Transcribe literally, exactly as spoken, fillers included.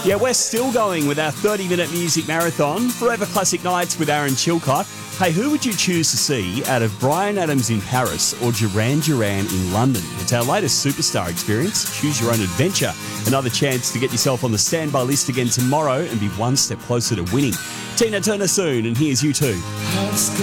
Yeah, we're still going with our thirty-minute music marathon, Forever Classic Nights with Aaron Chilcott. Hey, who would you choose to see out of Bryan Adams in Paris or Duran Duran in London? It's our latest superstar experience. Choose your own adventure. Another chance to get yourself on the standby list again tomorrow and be one step closer to winning. Tina Turner soon, and here's you too.